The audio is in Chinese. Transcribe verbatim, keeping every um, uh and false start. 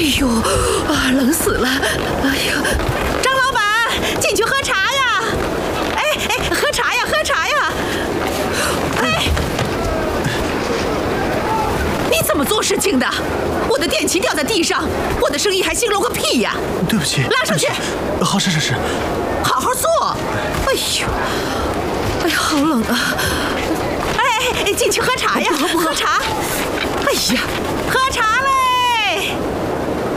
呦，啊，冷死了！哎呀，张老板，进去喝茶呀！哎哎，喝茶呀，喝茶呀！哎，你怎么做事情的？我的电琴掉在地上，我的生意还兴隆个屁呀！ 对不起， 拉上去。 好，是是是。 好好做。哎呦，哎呀，好冷啊！哎哎哎，进去喝茶呀，喝茶！哎呀，喝茶嘞！